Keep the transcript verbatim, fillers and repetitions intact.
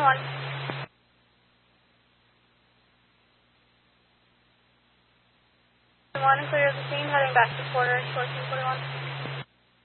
one. one, clear the scene, heading back to quarter, fourteen forty-one.